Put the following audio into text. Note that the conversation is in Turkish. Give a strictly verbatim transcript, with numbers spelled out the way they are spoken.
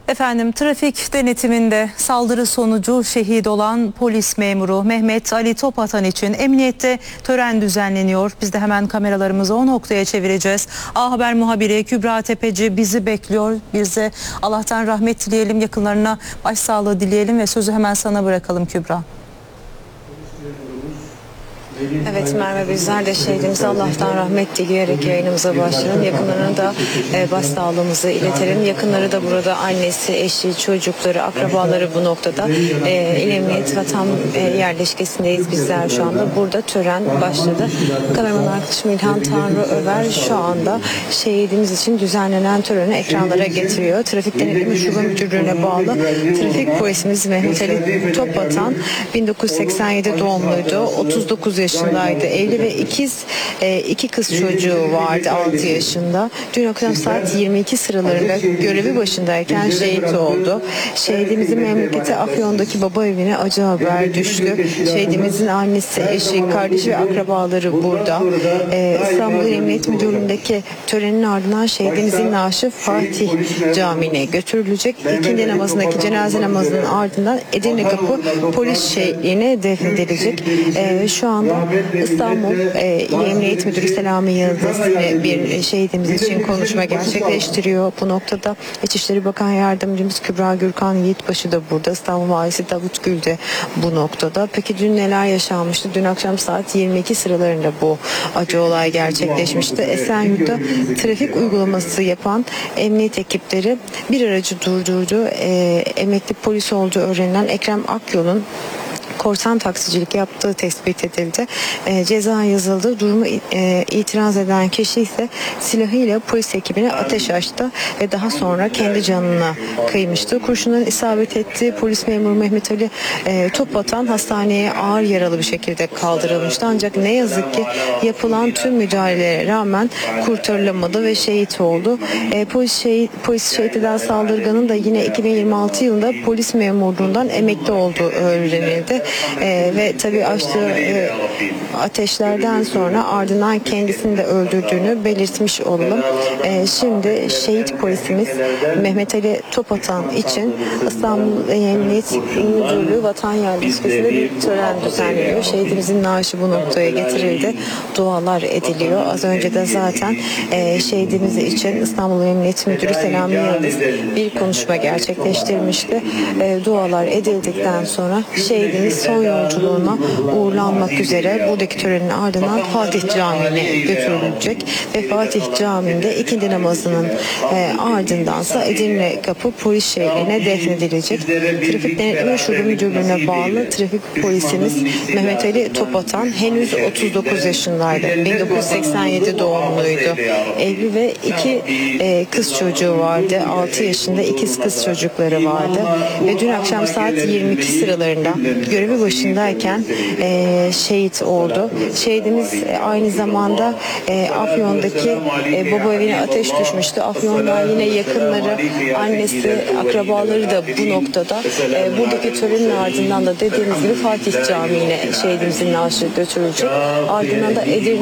Efendim, trafik denetiminde saldırı sonucu şehit olan polis memuru Mehmet Ali Topatan için emniyette tören düzenleniyor. Biz de hemen kameralarımızı o noktaya çevireceğiz. A Haber muhabiri Kübra Tepeci bizi bekliyor. Biz de Allah'tan rahmet dileyelim, yakınlarına başsağlığı dileyelim ve sözü hemen sana bırakalım Kübra. Evet Merve, bizler de şehidimize Allah'tan rahmet dileyerek yayınımıza başlayalım. Yakınlarına da e, başsağlığımızı iletelim. Yakınları da burada, annesi, eşi, çocukları, akrabaları bu noktada. E, İl Emniyet Vatan e, yerleşkesindeyiz bizler şu anda. Burada tören başladı. Kameraman arkadaşım İlhan Tanrıöver şu anda şehidimiz için düzenlenen töreni ekranlara getiriyor. Trafik Denetleme Şube Müdürlüğü'ne bağlı trafik polisimiz Mehmet Ali Topatan bin dokuz yüz seksen yedi doğumluydu. otuz dokuz yaşındaydı. Evli ve ikiz e, iki kız çocuğu vardı altı yaşında. Dün akşam saat yirmi iki sıralarında görevi başındayken şehit oldu. Şehidimizin memleketi Afyon'daki baba evine acı haber düştü. Şehidimizin annesi, eşi, kardeşi ve akrabaları burada. E, İstanbul Emniyet Müdürlüğü'ndeki törenin ardından şehidimizin naaşı Fatih Camii'ne götürülecek. İkindi namazındaki cenaze namazının ardından Edirne Kapı Polis Şehri'ne defnedilecek. E, şu anda İstanbul e, İl Emniyet Müdürü Selami Yıldız e, bir şehidimiz için konuşma gerçekleştiriyor. Bu noktada İçişleri Bakan Yardımcımız Kübra Gürkan Yiğitbaşı da burada. İstanbul Valisi Davut Gül de bu noktada. Peki dün neler yaşanmıştı? Dün akşam saat yirmi iki sıralarında bu acı olay gerçekleşmişti. Esenyurt'ta trafik uygulaması yapan emniyet ekipleri bir aracı durdurdu. E, emekli polis olduğu öğrenilen Ekrem Akyol'un korsan taksicilik yaptığı tespit edildi. E, ceza yazıldı. Durumu e, itiraz eden kişi ise silahıyla polis ekibine ateş açtı ve daha sonra kendi canına kıymıştı. Kurşunun isabet ettiği polis memuru Mehmet Ali e, Topatan hastaneye ağır yaralı bir şekilde kaldırılmıştı. Ancak ne yazık ki yapılan tüm müdahalelere rağmen kurtarılamadı ve şehit oldu. E, polis şehit, polis şehit eden saldırganın da yine iki bin yirmi altı yılında polis memurluğundan emekli olduğu öğrenildi. Ee, ve tabii açtığı e, ateşlerden sonra ardından kendisini de öldürdüğünü belirtmiş olalım. Ee, şimdi şehit polisimiz Mehmet Ali Topatan için İstanbul Emniyet Müdürlüğü Vatan Yerleşkesi'nde bir tören düzenleniyor. Şehidimizin naaşı bu noktaya getirildi. Dualar ediliyor. Az önce de zaten e, şehidimiz için İstanbul Emniyet Müdürü Selami Yıldız bir konuşma gerçekleştirmişti. E, dualar edildikten sonra şehidimiz son yolculuğuna uğurlanmak üzere buradaki törenin ardından Fatih Camii'ne götürülecek ve Fatih Camii'nde ikindi namazının e, ardındansa Edirne Kapı Polis Şehri'ne defnedilecek. Trafik Denetleme Şube Müdürlüğü'ne bağlı trafik polisimiz Mehmet Ali Topatan henüz otuz dokuz yaşındaydı. bin dokuz yüz seksen yedi doğumluydu. Evli ve iki e, kız çocuğu vardı. altı yaşında ikiz kız çocukları vardı ve dün akşam saat yirmi iki sıralarında görevi başındayken e, şehit oldu. Şehidimiz e, aynı zamanda e, Afyon'daki e, baba evine ateş düşmüştü. Afyon'dan yine yakınları, annesi, akrabaları da bu noktada. E, buradaki törenin ardından da dediğimiz gibi Fatih Camii'ne şehidimizin naaşı götürülecek. Ardından da Edirne